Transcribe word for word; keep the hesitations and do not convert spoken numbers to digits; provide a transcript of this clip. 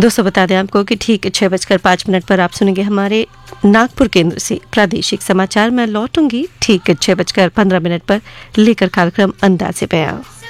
दोस्तों बता दें आपको कि ठीक छः बजकर पाँच मिनट पर आप सुनेंगे हमारे नागपुर केंद्र से प्रादेशिक समाचार। मैं लौटूंगी ठीक छः बजकर पंद्रह मिनट पर लेकर कार्यक्रम अंदाज़े बयां।